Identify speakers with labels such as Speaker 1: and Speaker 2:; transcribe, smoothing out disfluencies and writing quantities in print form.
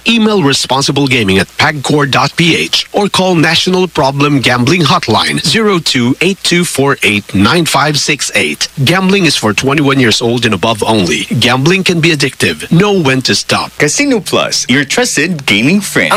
Speaker 1: Email responsiblegaming@pagcor.ph or call National Problem Gambling Hotline 02-8248-9568. Gambling is for 21 years old and above only. Gambling can be addictive. Know when to stop.
Speaker 2: Casino Plus, your trusted gaming friend.